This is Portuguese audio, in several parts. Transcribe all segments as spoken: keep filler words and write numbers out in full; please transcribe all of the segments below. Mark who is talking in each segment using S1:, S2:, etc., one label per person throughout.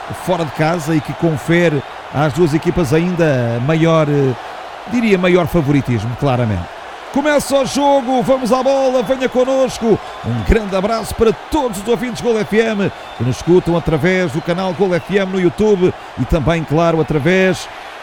S1: fora de casa e que confere às duas equipas ainda maior, diria maior favoritismo, claramente. Começa o jogo, vamos à bola, venha connosco. Um grande abraço para todos os ouvintes Gol F M que nos escutam através do canal Gol F M no YouTube e também, claro, através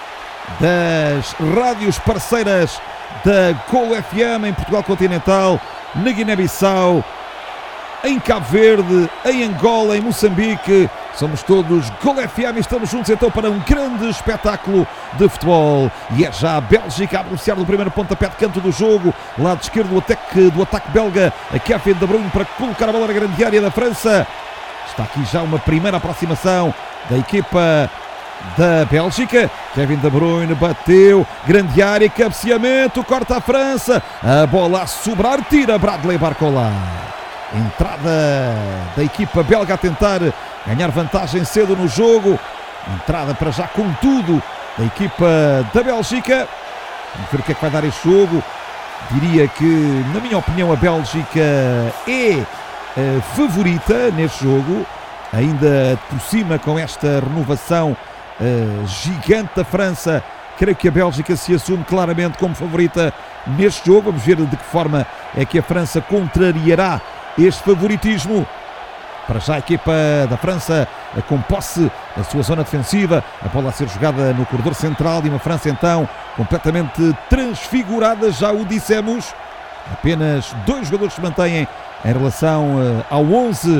S1: das rádios parceiras da Gol F M em Portugal Continental, na Guiné-Bissau, em Cabo Verde, em Angola, em Moçambique. Somos todos Gol F M e estamos juntos então para um grande espetáculo de futebol. E é já a Bélgica a beneficiar do primeiro pontapé de canto do jogo. Lado esquerdo do ataque, do ataque belga, a Kevin De Bruyne para colocar a bola na grande área da França. Está aqui já uma primeira aproximação da equipa da Bélgica. Kevin De Bruyne bateu, grande área, cabeceamento, corta a França. A bola a sobrar, tira Bradley Barcola. Entrada da equipa belga a tentar ganhar vantagem cedo no jogo. Entrada para já com tudo da equipa da Bélgica. Vamos ver o que é que vai dar este jogo. Diria que, na minha opinião, a Bélgica é a favorita neste jogo. Ainda por cima com esta renovação uh, gigante da França, creio que a Bélgica se assume claramente como favorita neste jogo. Vamos ver de que forma é que a França contrariará este favoritismo. Para já a equipa da França com posse da sua zona defensiva, a bola a ser jogada no corredor central e uma França então completamente transfigurada, já o dissemos. Apenas dois jogadores se mantêm em relação uh, ao onze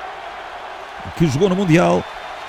S1: que jogou no Mundial.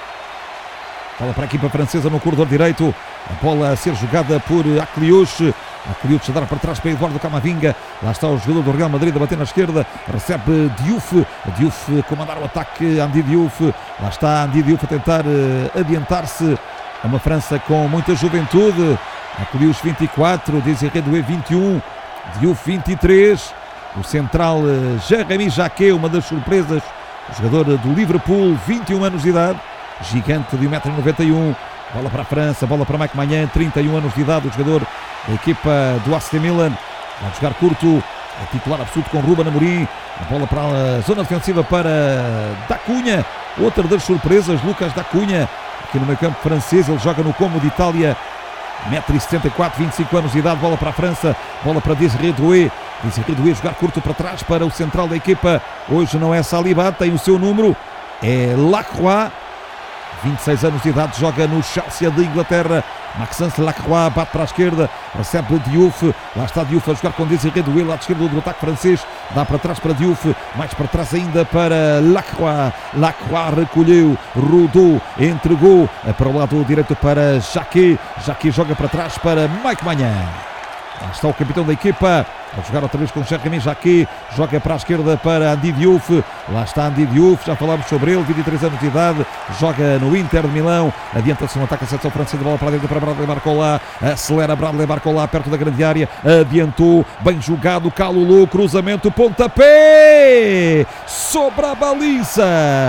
S1: Bola para a equipa francesa no corredor direito, a bola a ser jogada por Akliouche. Akliouche a dar para trás para Eduardo Camavinga. Lá está o jogador do Real Madrid a bater na esquerda, recebe Diouf. Diouf a comandar o ataque, Andy Diouf. Lá está Andy Diouf a tentar uh, adiantar-se a uma França com muita juventude. Akliouche vinte e quatro, Désiré Doué vinte e um, Diouf vinte e três. O central uh, Jérémy Jacquet, uma das surpresas, o jogador do Liverpool, vinte e um anos de idade, gigante de um metro e noventa e um. Bola para a França, bola para Mike Maignan, trinta e um anos de idade, o jogador da equipa do A C Milan. Vai jogar curto, é titular absoluto com Ruben Amorim. A bola para a zona defensiva para Da Cunha, outra das surpresas, Lucas Da Cunha, aqui no meio campo francês. Ele joga no Como de Itália, um metro e setenta e quatro, vinte e cinco anos de idade. Bola para a França, bola para Désiré Doué. Désiré Doué jogar curto para trás para o central da equipa. Hoje não é Saliba, tem o seu número, é Lacroix, vinte e seis anos de idade, joga no Chelsea de Inglaterra. Maxence Lacroix bate para a esquerda, recebe Diouf. Lá está Diouf a jogar com Désiré Doué, lado esquerdo do ataque francês. Dá para trás para Diouf, mais para trás ainda para Lacroix. Lacroix recolheu, rodou, entregou para o lado direito para Jacquet. Jacquet joga para trás para Mike Maignan. Lá está o capitão da equipa a jogar outra vez com Jérémy Jacquet. Joga para a esquerda para Andy Diouf. Lá está Andy Diouf, já falámos sobre ele, vinte e três anos de idade, joga no Inter de Milão. Adianta-se um ataque a seleção francesa, de bola para dentro para Bradley Barcola. Acelera Bradley Barcola perto da grande área, adiantou, bem jogado, Kalulu, cruzamento, pontapé sobre a baliza.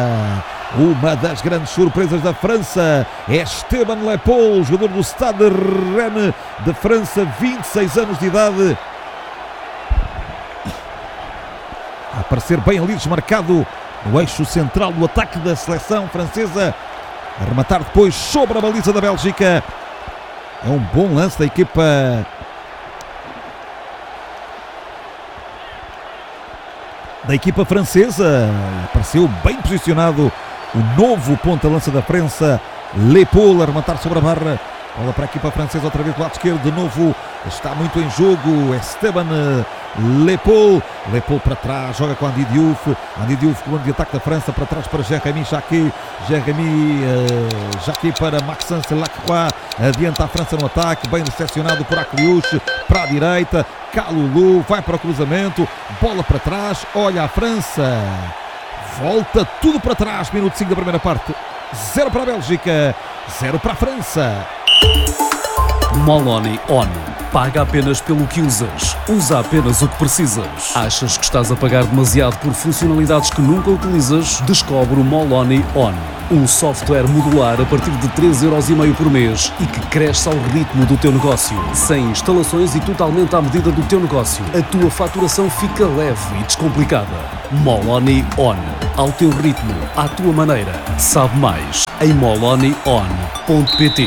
S1: Uma das grandes surpresas da França é Esteban Lepol, jogador do Stade Rennes de França, vinte e seis anos de idade. A aparecer bem ali desmarcado no eixo central do ataque da seleção francesa. A rematar depois sobre a baliza da Bélgica. É um bom lance da equipa da equipa francesa. Apareceu bem posicionado o novo ponta-lança da França, Lepol, a rematar sobre a barra. Bola para a equipa francesa outra vez do lado esquerdo, de novo está muito em jogo Esteban Lepol. Lepol para trás, joga com Andy Diouf. Andy Diouf, comando de ataque da França, para trás para Jérémy Jacquet. Jérémy uh, Jacquet para Maxence Lacroix. Adianta a França no ataque, bem recepcionado por Akliouche, para a direita. Kalulu vai para o cruzamento, bola para trás, olha a França, volta tudo para trás. Minuto cinco da primeira parte, zero para a Bélgica, zero para a França.
S2: Molony On. Paga apenas pelo que usas. Usa apenas o que precisas. Achas que estás a pagar demasiado por funcionalidades que nunca utilizas? Descobre o Moloni On. Um software modular a partir de três euros e meio por mês e que cresce ao ritmo do teu negócio. Sem instalações e totalmente à medida do teu negócio. A tua faturação fica leve e descomplicada. Moloni On. Ao teu ritmo, à tua maneira. Sabe mais em moloni on ponto pt.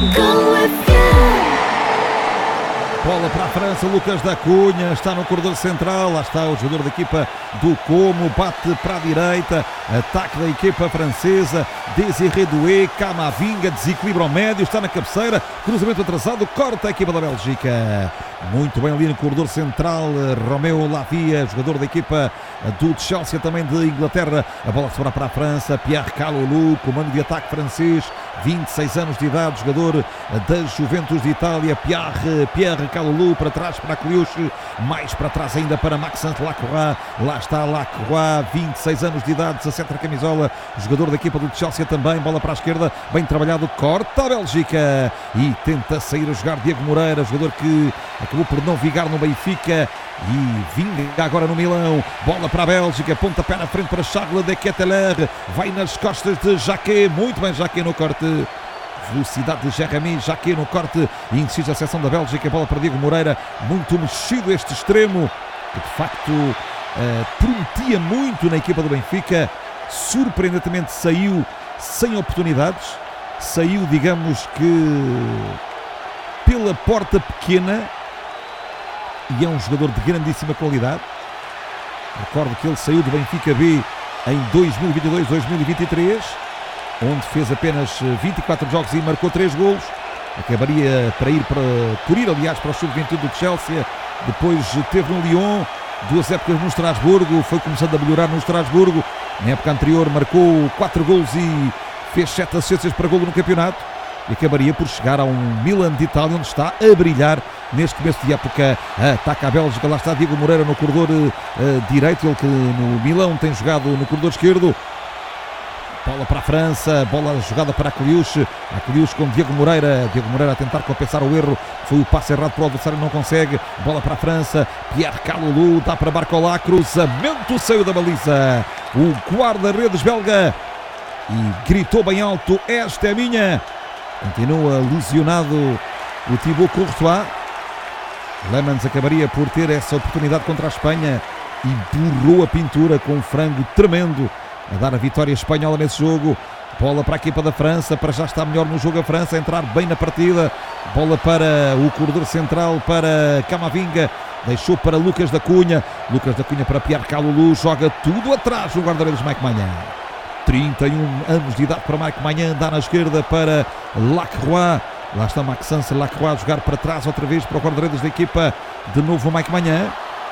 S1: Bola para a França, Lucas da Cunha, está no corredor central, lá está o jogador da equipa do Como, bate para a direita, ataque da equipa francesa, Désiré Doué, Camavinga, desequilibra ao médio, está na cabeceira, cruzamento atrasado, corta a equipa da Bélgica. Muito bem ali no corredor central, Romeu Lavia, jogador da equipa do Chelsea, também de Inglaterra, a bola sobra para a França, Pierre Kalulu, comando de ataque francês, vinte e seis anos de idade, jogador da Juventus de Itália, Pierre, Pierre Kalulu, para trás para Cliuche, mais para trás ainda para Maxence Lacroix, lá está Lacroix, vinte e seis anos de idade, dezassete na camisola, jogador da equipa do Chelsea também, bola para a esquerda, bem trabalhado, corta a Bélgica e tenta sair a jogar Diego Moreira, jogador que acabou por não vingar no Benfica e vinga agora no Milão, bola para a Bélgica, pontapé na frente para Charles de Ketelaere, vai nas costas de Jacquet, muito bem Jacquet no corte, velocidade de Jeremy Jacquet no corte e insiste a seção da Bélgica, bola para Diego Moreira, muito mexido este extremo, que de facto uh, prometia muito na equipa do Benfica, surpreendentemente saiu sem oportunidades, saiu digamos que pela porta pequena, e é um jogador de grandíssima qualidade. Recordo que ele saiu do Benfica B em dois mil e vinte e dois, dois mil e vinte e três, onde fez apenas vinte e quatro jogos e marcou três golos. Acabaria para ir para, por ir, aliás, para o sub vinte e um do Chelsea. Depois teve no Lyon, duas épocas no Estrasburgo, foi começando a melhorar no Estrasburgo. Na época anterior marcou quatro golos e fez sete assistências para golo no campeonato. E acabaria por chegar a um Milan de Itália, onde está a brilhar neste começo de época. Ataca a Bélgica, lá está Diego Moreira no corredor uh, direito, ele que no Milão tem jogado no corredor esquerdo. Bola para a França, bola jogada para a Cliuche, a Cliuche com Diego Moreira, Diego Moreira a tentar compensar o erro, foi o passe errado para o adversário, não consegue, bola para a França, Pierre Kalulu, dá para Barcola, cruzamento, saiu da baliza, o guarda-redes belga, e gritou bem alto, esta é minha. Continua lesionado o Thibaut Courtois. Lemans acabaria por ter essa oportunidade contra a Espanha e borrou a pintura com um frango tremendo a dar a vitória espanhola nesse jogo. Bola para a equipa da França, para já está melhor no jogo a França, a entrar bem na partida. Bola para o corredor central, para Camavinga, deixou para Lucas da Cunha. Lucas da Cunha para Pierre Kalulu, joga tudo atrás no guarda-redes Mike Maignan. trinta e um anos de idade para Mike Maignan, dá na esquerda para Lacroix. Lá está Maxence Lacroix a jogar para trás outra vez para o guarda-redes da equipa. De novo Mike Maignan.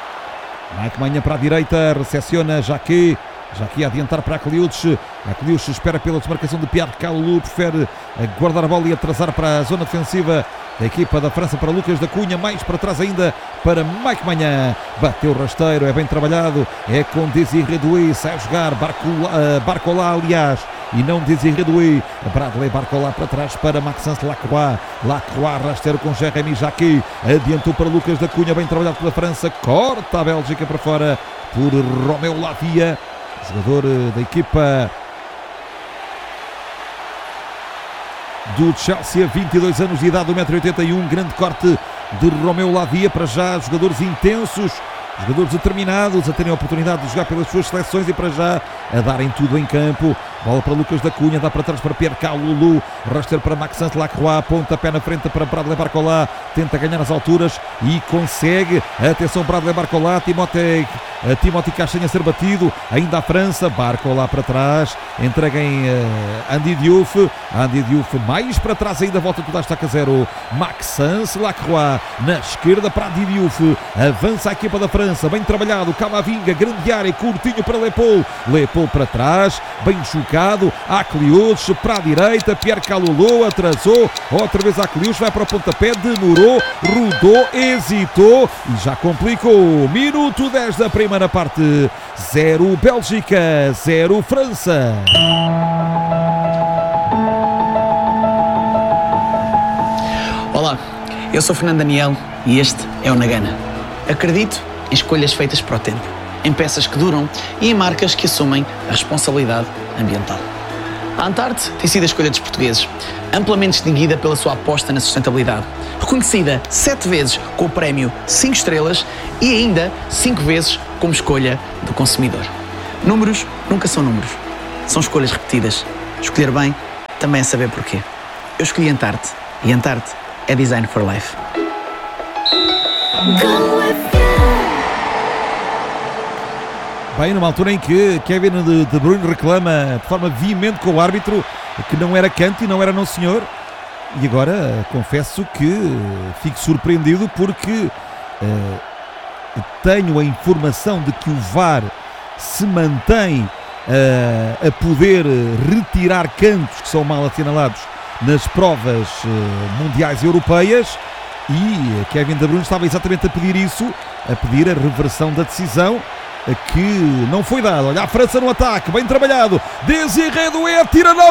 S1: Mike Maignan para a direita, recepciona Jacquet. Jacquet a adiantar para a Cliuche. A Cliuche espera pela desmarcação de Pierre Kalulu, prefere guardar a bola e atrasar para a zona defensiva da equipa da França para Lucas da Cunha, mais para trás ainda para Mike Maignan, bateu o rasteiro, é bem trabalhado, é com Désiré Doué, sai a jogar Barcola, uh, Barcola aliás, e não Désiré Doué, Bradley Barcola para trás para Maxence Lacroix, Lacroix rasteiro com Jeremy Jacquet, adiantou para Lucas da Cunha, bem trabalhado pela França, corta a Bélgica para fora por Romeu Lavia, jogador uh, da equipa do Chelsea, vinte e dois anos de idade, um metro e oitenta e um, grande corte de Romeu Lavia, para já jogadores intensos, jogadores determinados a terem a oportunidade de jogar pelas suas seleções e para já a darem tudo em campo. Bola para Lucas da Cunha, dá para trás para Pierre Kalulu, rasteiro para Maxence Lacroix, ponta pé na frente para Bradley Barcola, tenta ganhar as alturas e consegue. Atenção Bradley Barcola, Timothée, Timothée Castanha a ser batido, ainda a França, Barcola para trás, entrega em uh, Andy Diouf, Andy Diouf mais para trás ainda, volta tudo à estaca zero, Maxence Lacroix na esquerda para Andy Diouf, avança a equipa da França, bem trabalhado, Camavinga, grande área, curtinho para Lepol, Lepol para trás, bem chocado, a Cliuche para a direita, Pierre Kalulu atrasou, outra vez a Cliuche, vai para o pontapé, demorou, rodou, hesitou e já complicou. Minuto dez da primeira parte, zero Bélgica, zero França.
S3: Olá, Eu sou Fernando Daniel e este é o Nagana. Acredito em escolhas feitas para o tempo, em peças que duram e em marcas que assumem a responsabilidade ambiental. A Antarte tem sido a escolha dos portugueses, amplamente distinguida pela sua aposta na sustentabilidade, reconhecida sete vezes com o prémio cinco estrelas e ainda cinco vezes como escolha do consumidor. Números nunca são números, são escolhas repetidas. Escolher bem também é saber porquê. Eu escolhi Antarte e Antarte é Design for Life.
S1: Bem, numa altura em que Kevin De, De Bruyne reclama de forma veemente com o árbitro que não era canto e não era não senhor, e agora confesso que fico surpreendido porque uh, tenho a informação de que o V A R se mantém uh, a poder retirar cantos que são mal assinalados nas provas uh, mundiais e europeias, e Kevin De Bruyne estava exatamente a pedir isso, a pedir a reversão da decisão que não foi dada. Olha a França no ataque, bem trabalhado, Désiré Doué tira na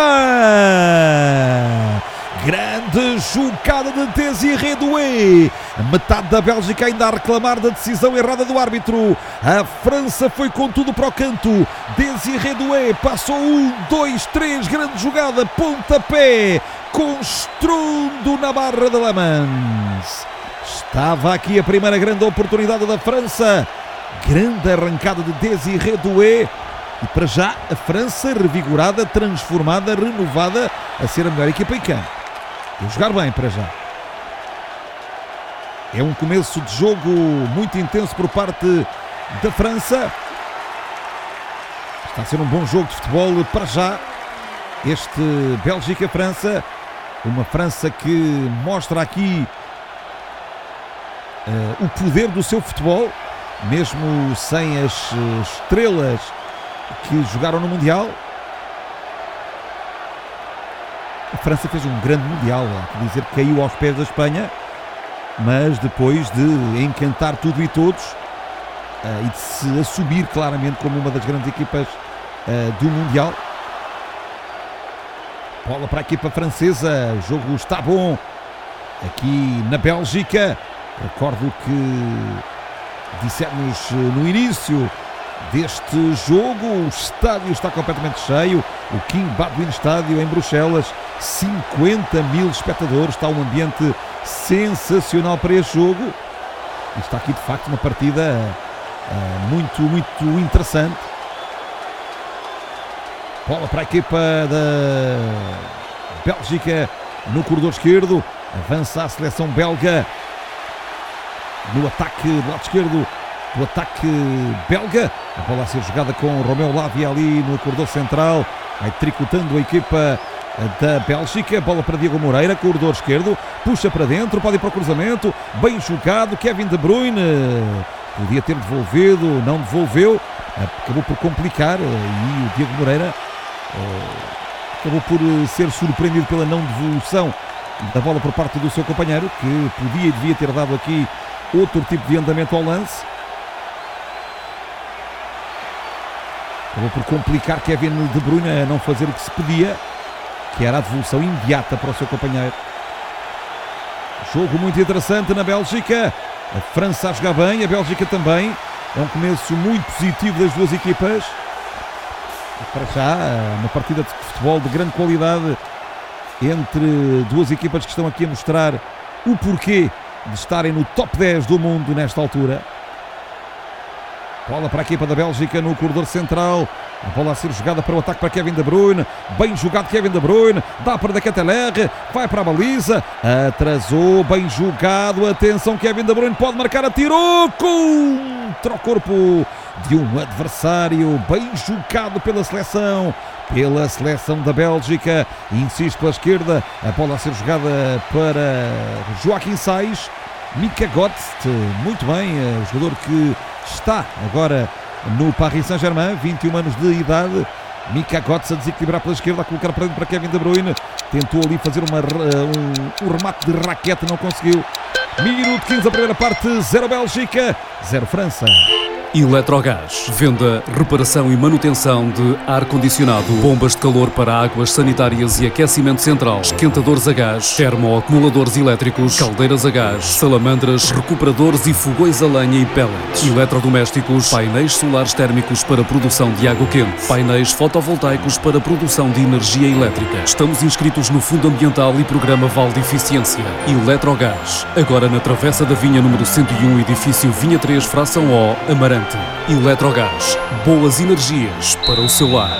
S1: barra, grande jogada de Désiré Doué, metade da Bélgica ainda a reclamar da decisão errada do árbitro. A França foi com tudo para o canto, Désiré Doué passou um, dois, três, grande jogada, pontapé com estrondo na barra de Le Mans. Estava aqui a primeira grande oportunidade da França, grande arrancada de Désiré Doué, e para já a França revigorada, transformada, renovada, a ser a melhor equipa em campo. E jogar bem para já. É um começo de jogo muito intenso por parte da França. Está a ser um bom jogo de futebol para já. Este Bélgica-França, uma França que mostra aqui uh, o poder do seu futebol, mesmo sem as estrelas que jogaram no Mundial. A França fez um grande Mundial, há que dizer que caiu aos pés da Espanha, mas depois de encantar tudo e todos uh, e de se assumir claramente como uma das grandes equipas uh, do Mundial. Bola para a equipa francesa, o jogo está bom aqui na Bélgica. Recordo que dissemos no início deste jogo, o estádio está completamente cheio, o King Badwin Estádio em Bruxelas, cinquenta mil espectadores, está um ambiente sensacional para este jogo, e está aqui de facto uma partida uh, muito, muito interessante. Bola para a equipa da Bélgica no corredor esquerdo, avança a seleção belga no ataque do lado esquerdo do ataque belga, a bola a ser jogada com Romeu Lavia ali no corredor central, vai tricotando a equipa da Bélgica, bola para Diego Moreira, corredor esquerdo, puxa para dentro, pode ir para o cruzamento, bem jogado, Kevin De Bruyne, podia ter devolvido, não devolveu, acabou por complicar, e o Diego Moreira acabou por ser surpreendido pela não devolução da bola por parte do seu companheiro, que podia e devia ter dado aqui outro tipo de andamento ao lance. Acabou por complicar Kevin De Bruyne a não fazer o que se pedia, que era a devolução imediata para o seu companheiro. Jogo muito interessante na Bélgica, a França a jogar bem, a Bélgica também. É um começo muito positivo das duas equipas. E para já, uma partida de futebol de grande qualidade entre duas equipas que estão aqui a mostrar o porquê de estarem no top dez do mundo nesta altura. Bola para a equipa da Bélgica no corredor central. A bola a ser jogada para o ataque para Kevin De Bruyne. Bem jogado Kevin De Bruyne. Dá para Dequeteler. Vai para a baliza. Atrasou. Bem jogado. Atenção, Kevin De Bruyne pode marcar. Atirou contra o corpo de um adversário. Bem jogado pela seleção. Pela seleção da Bélgica. Insiste pela esquerda. A bola a ser jogada para Joaquim Sais. Mika Götze. Muito bem. O jogador que está agora no Paris Saint-Germain, vinte e um anos de idade. Mika Götze a desequilibrar pela esquerda, a colocar para dentro para Kevin De Bruyne. Tentou ali fazer uma, um, um remate de raquete, não conseguiu. Minuto quinze da primeira parte, zero Bélgica, zero França.
S2: Eletrogás. Venda, reparação e manutenção de ar-condicionado, bombas de calor para águas sanitárias e aquecimento central, esquentadores a gás, termoacumuladores elétricos, caldeiras a gás, salamandras, recuperadores e fogões a lenha e pellets. Eletrodomésticos, painéis solares térmicos para produção de água quente, painéis fotovoltaicos para produção de energia elétrica. Estamos inscritos no Fundo Ambiental e Programa Val de Eficiência. Eletrogás. Agora na Travessa da Vinha número cento e um, edifício Vinha três, fração O, Amarante. Eletrogás. Boas energias para o seu lar.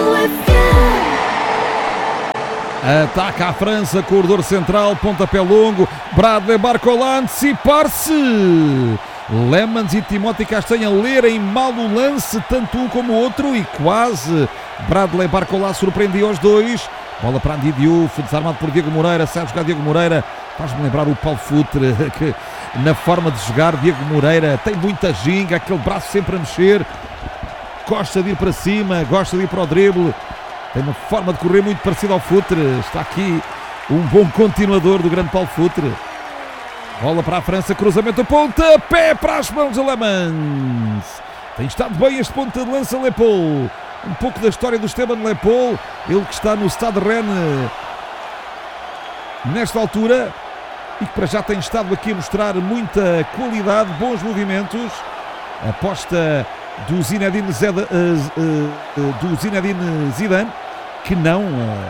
S1: Ataca a França, corredor central, pontapé longo, Bradley Barcola antecipar-se. Lemans e Timóteo Castanha lerem mal o lance, tanto um como o outro, e quase Bradley Barcola surpreendeu os dois. Bola para Andy Diouf, desarmado por Diego Moreira, sai a jogar Diego Moreira. Faz-me lembrar o Paulo Futre, que na forma de jogar, Diego Moreira tem muita ginga, aquele braço sempre a mexer, gosta de ir para cima, gosta de ir para o drible, tem uma forma de correr muito parecida ao Futre. Está aqui um bom continuador do grande Paulo Futre. Bola para a França, cruzamento, ponta, pé para as mãos de Lemans. Tem estado bem este ponta de lança Lepol. Um pouco da história do Esteban Lepol, ele que está no Stade Rennes nesta altura e que para já tem estado aqui a mostrar muita qualidade, bons movimentos. Aposta do Zinedine Zidane, uh, uh, uh, do Zinedine Zidane, que não uh,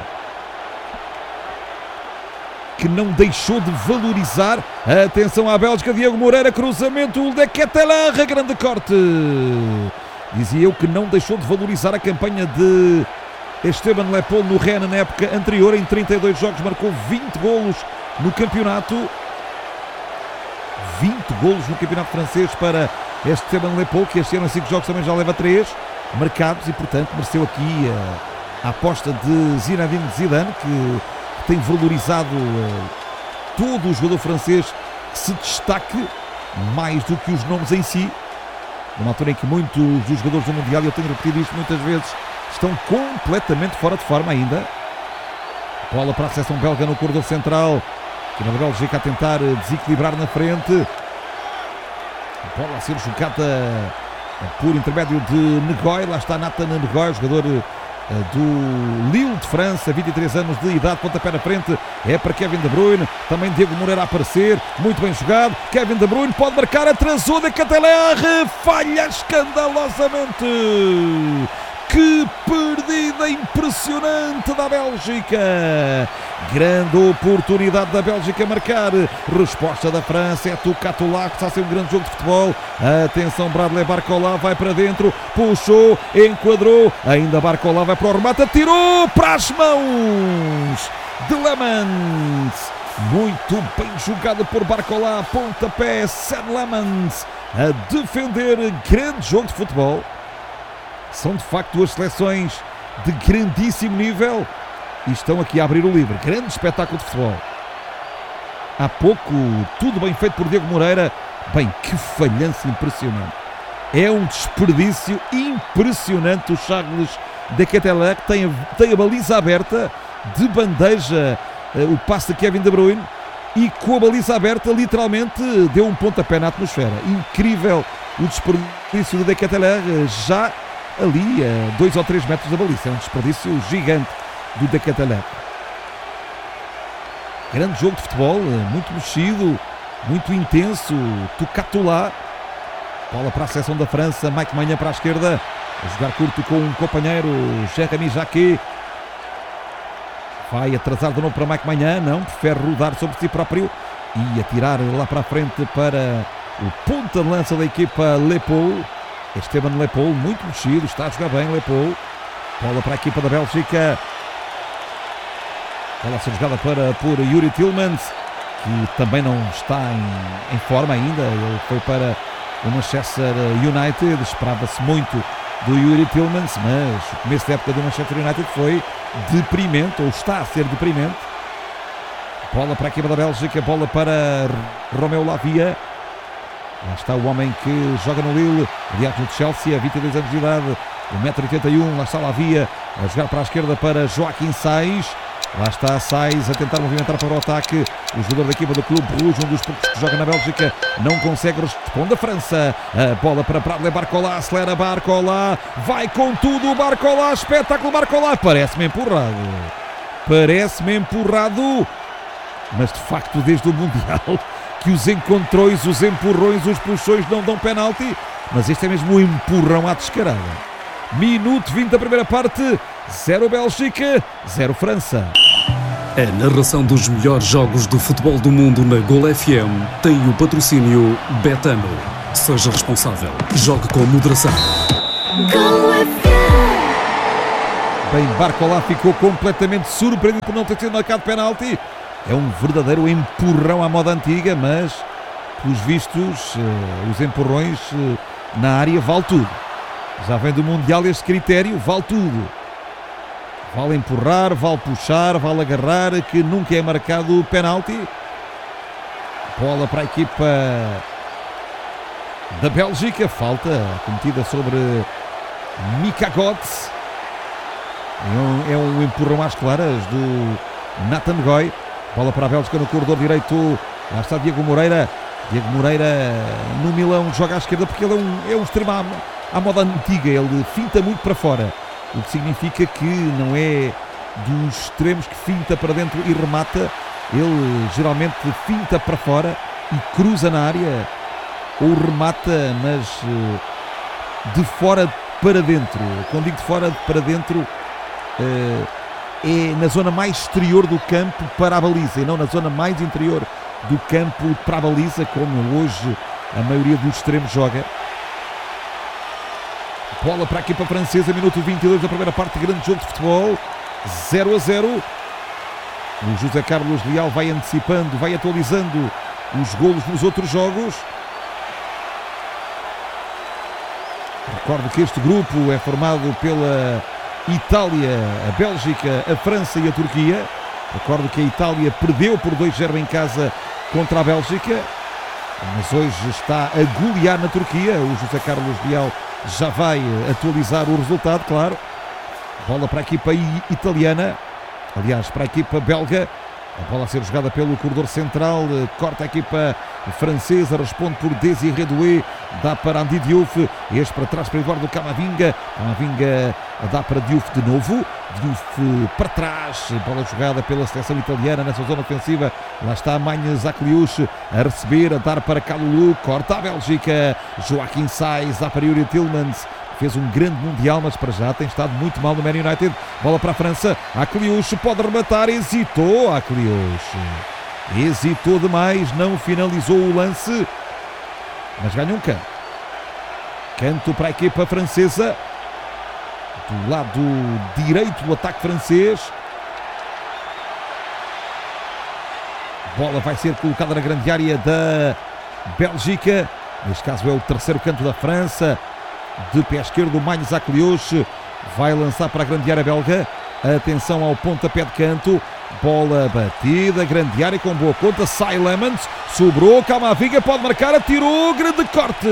S1: que não deixou de valorizar. Atenção à Bélgica, Diego Moreira, cruzamento de Ketelar, grande corte. Dizia eu que não deixou de valorizar a campanha de Esteban Lepol no Rennes na época anterior. Em trinta e dois jogos marcou vinte golos no campeonato. vinte golos no campeonato francês para Esteban Lepol, que este ano em cinco jogos também já leva três marcados e, portanto, mereceu aqui a, a aposta de Zinedine Zidane, que tem valorizado uh, todo o jogador francês que se destaque mais do que os nomes em si. Numa altura em que muitos dos jogadores do Mundial, e eu tenho repetido isto muitas vezes, estão completamente fora de forma ainda. Bola para a seleção belga no corredor central, que na Bélgica a tentar desequilibrar na frente. Bola a ser jogada por intermédio de Negoy. Lá está Nathan Negoy, jogador do Lille de França, vinte e três anos de idade, pontapé na frente, é para Kevin De Bruyne, também Diego Moreira a aparecer, muito bem jogado, Kevin De Bruyne pode marcar, atrasou de Ketelar, falha escandalosamente. Que perdida impressionante da Bélgica. Grande oportunidade da Bélgica a marcar. Resposta da França é Tucatulá, que está a ser um grande jogo de futebol. Atenção, Bradley Barcola vai para dentro, puxou, enquadrou, ainda Barcola vai para o remate, atirou para as mãos de Lemans. Muito bem jogado por Barcola, pontapé, Sam Lemans a defender. Grande jogo de futebol. São de facto duas seleções de grandíssimo nível e estão aqui a abrir o livro. Grande espetáculo de futebol. Há pouco, tudo bem feito por Diego Moreira. Bem, que falhança impressionante. É um desperdício impressionante o Charles de Ketelar, que tem a, tem a baliza aberta, de bandeja uh, o passe de Kevin De Bruyne, e com a baliza aberta literalmente deu um pontapé na atmosfera. Incrível o desperdício de De Ketelar, uh, já ali a dois ou três metros da baliza. É um desperdício gigante do De Ketelar. Grande jogo de futebol, muito mexido, muito intenso. Tucatulá, bola para a seleção da França, Mike Maignan para a esquerda, a jogar curto com um companheiro, Jérémy Jacquet. Vai atrasar de novo para Mike Maignan, não, prefere rodar sobre si próprio e atirar lá para a frente para o ponta de lança da equipa Lepol. Esteban Lepol, muito mexido, está a jogar bem Lepol. Bola para a equipa da Bélgica. Bola a ser jogada para, por Yuri Tillmans, que também não está em, em forma ainda. Ele foi para o Manchester United, esperava-se muito do Yuri Tillmans, mas o começo da época do Manchester United foi deprimente, ou está a ser deprimente. Bola para a equipa da Bélgica, bola para Romeu Lavia. Lá está o homem que joga no Lille, aliás no Chelsea, a vinte e dois anos de idade, um metro e oitenta e um, lá está Lavia, a jogar para a esquerda para Joaquim Sais. Lá está Sainz a tentar movimentar para o ataque. O jogador da equipa do Clube Rouge, um dos poucos que joga na Bélgica, não consegue. Responde a França. A bola para Bradley Barcola. Acelera Barcola. Vai com tudo o Barcola. Espetáculo Barcola. Parece-me empurrado. Parece-me empurrado. Mas de facto, desde o Mundial, que os encontrões, os empurrões, os puxões não dão penalti. Mas este é mesmo um empurrão à descarada. Minuto vinte da primeira parte. Zero Bélgica, zero França.
S2: A narração dos melhores jogos do futebol do mundo na Gol F M tem o patrocínio Betano. Seja responsável. Jogue com moderação.
S4: Gol F M.
S1: Bem, Barcola ficou completamente surpreendido por não ter sido marcado penalti. É um verdadeiro empurrão à moda antiga, mas, pelos vistos, os empurrões na área vale tudo. Já vem do Mundial este critério, vale tudo. Vale empurrar, vale puxar, vale agarrar, que nunca é marcado o penalti. Bola para a equipa da Bélgica. Falta cometida sobre Mika Götze. É um, é um empurrão às claras do Nathan Goy. Bola para a Bélgica no corredor direito. Lá está Diego Moreira. Diego Moreira no Milão joga à esquerda porque ele é um, é um extremo à, à moda antiga. Ele finta muito para fora. O que significa que não é dos extremos que finta para dentro e remata. Ele geralmente finta para fora e cruza na área. Ou remata, mas de fora para dentro. Quando digo de fora para dentro, é na zona mais exterior do campo para a baliza e não na zona mais interior do campo para a baliza, como hoje a maioria dos extremos joga. Bola para a equipa francesa, minuto vinte e dois da primeira parte, grande jogo de futebol, zero a zero. O José Carlos Leal vai antecipando, vai atualizando os golos nos outros jogos. Recordo que este grupo é formado pela Itália, a Bélgica, a França e a Turquia. Recordo que a Itália perdeu por dois a zero em casa contra a Bélgica, mas hoje está a golear na Turquia. O José Carlos Leal já vai atualizar o resultado, claro. Bola para a equipa italiana, aliás, para a equipa belga. A bola a ser jogada pelo corredor central, corta a equipa francesa, responde por Désiré Doué, dá para Andy Diouf, este para trás para Eduardo Camavinga, Camavinga dá para Diouf de novo, Diouf para trás, bola jogada pela seleção italiana nessa zona ofensiva, lá está Magne Zakliush a receber, a dar para Kalulu, corta a Bélgica, Joaquim Sainz, dá para Yuri Tillmans. Fez um grande Mundial, mas para já tem estado muito mal no Man United. Bola para a França. Akliush pode rematar. Hesitou Akliush. Hesitou demais. Não finalizou o lance. Mas ganha um canto. Canto para a equipa francesa. Do lado direito do ataque francês. Bola vai ser colocada na grande área da Bélgica. Neste caso é o terceiro canto da França. De pé esquerdo, Magne Zakliush vai lançar para a grande área belga. Atenção ao pontapé de canto. Bola batida, grande área com boa conta. Sai Lemans, sobrou. Camavinga pode marcar, atirou. Grande corte.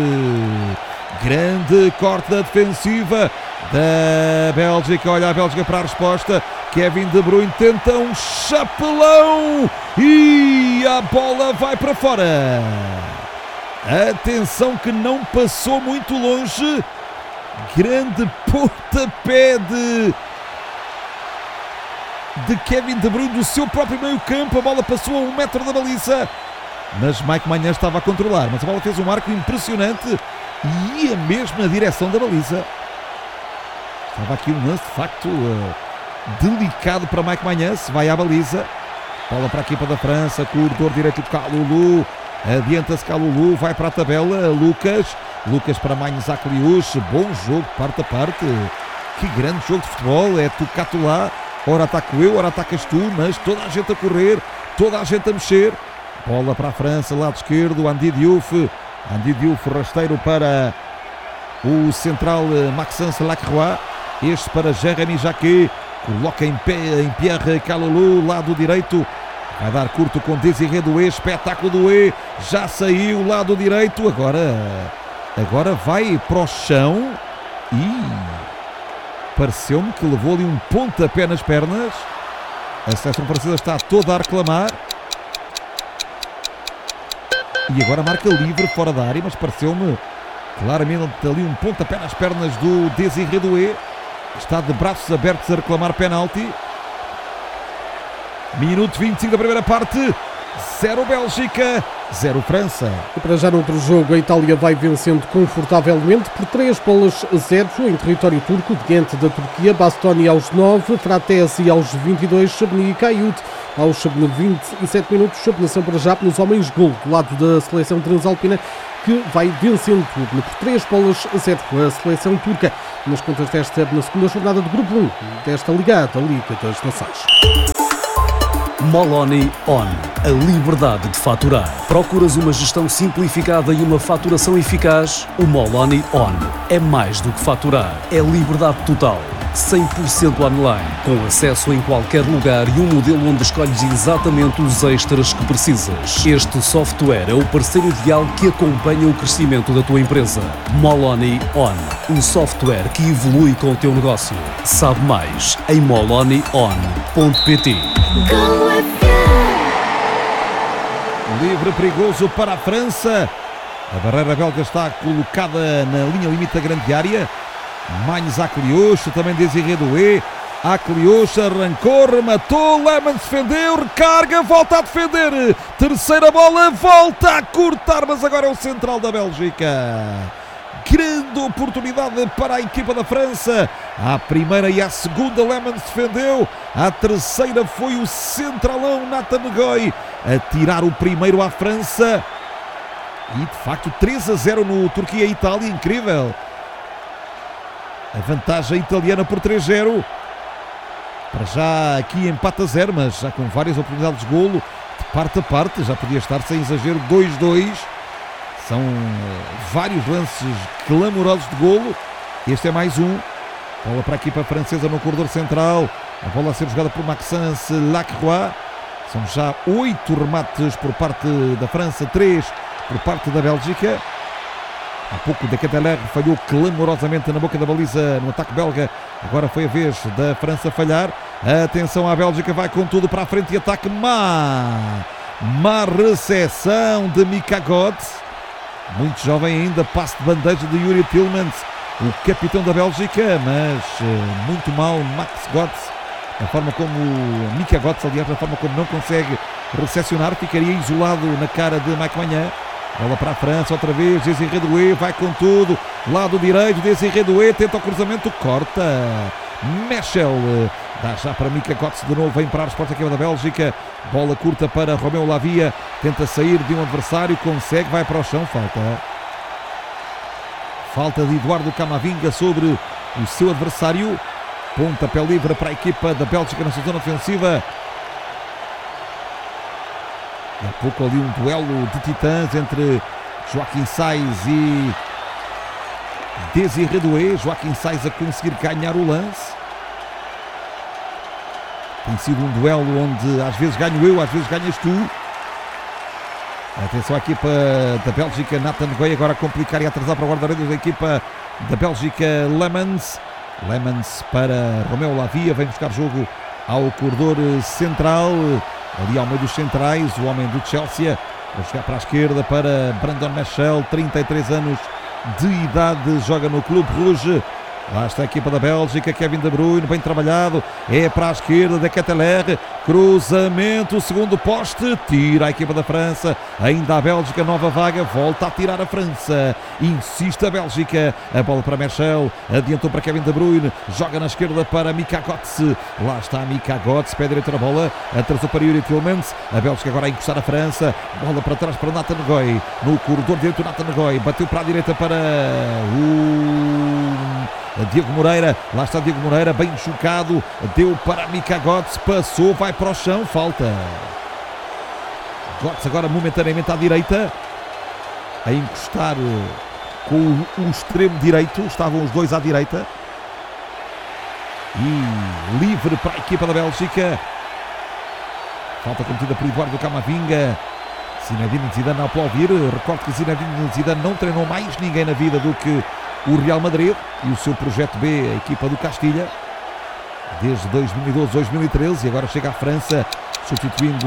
S1: Grande corte da defensiva da Bélgica. Olha a Bélgica para a resposta. Kevin De Bruyne tenta um chapelão e a bola vai para fora. Atenção que não passou muito longe. Grande pontapé de, de Kevin De Bruyne do seu próprio meio campo. A bola passou a um metro da baliza, mas Mike Maignan estava a controlar. Mas a bola fez um marco impressionante e ia mesmo na direção da baliza. Estava aqui um lance de facto uh, delicado para Mike Maignan. Se vai à baliza. Bola para a equipa da França. Corredor direito de Kalulu. Adianta-se Kalulu, vai para a tabela, Lucas, Lucas para Magne Zakliush, bom jogo, parte a parte, que grande jogo de futebol, é tu cá, tu lá, ora ataco eu, ora atacas tu, mas toda a gente a correr, toda a gente a mexer, bola para a França, lado esquerdo, Andy Diouf, Andy Diouf, rasteiro para o central Maxence Lacroix, este para Jérémy Jacquet, coloca em pé em Pierre Kalulu, lado direito, vai dar curto com Désiré Doué, espetáculo Doué, já saiu, lado direito, agora, agora vai para o chão e pareceu-me que levou ali um pontapé nas pernas A seleção francesa está toda a reclamar. E agora marca livre fora da área, mas pareceu-me claramente ali um pontapé nas pernas do Désiré Doué. Está de braços abertos a reclamar penalti. Minuto vinte e cinco da primeira parte. Zero Bélgica, zero França.
S5: E para já no outro jogo, a Itália vai vencendo confortavelmente por três bolas a zero em território turco, diante da Turquia. Bastoni aos nove, Fratesi aos vinte e dois, Chabny e Kayut aos vinte e sete minutos. Nação para já nos homens gol do lado da seleção transalpina, que vai vencendo por três bolas a zero a seleção turca nas contas desta, na segunda jornada do grupo um desta Liga, da Liga das Nações.
S2: Moloni On. A liberdade de faturar. Procuras uma gestão simplificada e uma faturação eficaz? O Moloni On é mais do que faturar. É liberdade total. cem por cento online, com acesso em qualquer lugar e um modelo onde escolhes exatamente os extras que precisas. Este software é o parceiro ideal que acompanha o crescimento da tua empresa. Moloni On. Um software que evolui com o teu negócio. Sabe mais em moloni on ponto pt.
S4: Go with you.
S1: Livre perigoso para a França. A barreira belga está colocada na linha limite da grande área. Mainz Akliouche, também Désiré Doué. Akliouche arrancou, rematou, Lemans defendeu, recarga, volta a defender. Terceira bola, volta a cortar, mas agora é o central da Bélgica. Grande oportunidade para a equipa da França. À primeira e à segunda, Lemans defendeu. À terceira foi o centralão Nathan Ngoy a tirar o primeiro à França. E de facto três a zero no Turquia e Itália, incrível. A vantagem italiana por três a zero. Para já aqui empate a zero, mas já com várias oportunidades de golo de parte a parte. Já podia estar sem exagero dois a dois. São vários lances clamorosos de golo. Este é mais um. Bola para a equipa francesa no corredor central. A bola a ser jogada por Maxence Lacroix. São já oito remates por parte da França, três por parte da Bélgica. Há pouco de Keteler falhou clamorosamente na boca da baliza no ataque belga. Agora foi a vez da França falhar. Atenção à Bélgica, vai com tudo para a frente e ataque. Má, má recepção de Mika Götze. Muito jovem ainda, passe de bandeja de Yuri Tillmans, o capitão da Bélgica, mas muito mal Max Götze. A forma como Mika Götze, aliás, a forma como não consegue recepcionar, ficaria isolado na cara de Mike Maignan. Bola para a França, outra vez, Désiré Doué vai com tudo, lado direito, Désiré Doué tenta o cruzamento, corta, Mechel, dá já para Mika Götze de novo, vem para a resposta aqui da Bélgica, bola curta para Romeu Lavia, tenta sair de um adversário, consegue, vai para o chão, falta. Falta de Eduardo Camavinga sobre o seu adversário, pontapé livre para a equipa da Bélgica na sua zona ofensiva. E há pouco ali um duelo de titãs entre Joaquim Sais e Désiré Doué. Joaquim Sais a conseguir ganhar o lance. Tem sido um duelo onde às vezes ganho eu, às vezes ganhas tu. Atenção à equipa da Bélgica, Nathan Ngoy agora a complicar e a atrasar para o guarda-redes da equipa da Bélgica, Lemans. Lemans para Romeu Lavia, vem buscar jogo ao corredor central. Ali ao meio dos centrais, o homem do Chelsea, vai jogar para a esquerda para Brandon Mechel, trinta e três anos de idade, joga no Clube Rouge. Lá está a equipa da Bélgica, Kevin De Bruyne, bem trabalhado, é para a esquerda da Keteler, cruzamento, segundo poste, tira a equipa da França, ainda a Bélgica, nova vaga, volta a tirar a França, insiste a Bélgica, a bola para Mechel, adiantou para Kevin De Bruyne, joga na esquerda para Mika Götze, lá está Mika Götze, pé direito na bola, atrasou para Yuri Tillmans, a Bélgica agora a encostar a França, bola para trás para Nathan Ngoy, no corredor direito Nathan Ngoy, bateu para a direita para o Diego Moreira, lá está Diego Moreira, bem chocado, deu para Mika Götze, passou, vai para o chão, falta. Götze agora momentaneamente à direita, a encostar com o extremo direito, estavam os dois à direita. E livre para a equipa da Bélgica. Falta cometida por Eduardo Camavinga. Zinedine Zidane a aplaudir. Recordo que Zinedine Zidane não treinou mais ninguém na vida do que o Real Madrid e o seu projeto B, a equipa do Castilha. desde dois mil e doze, dois mil e treze, e agora chega à França, substituindo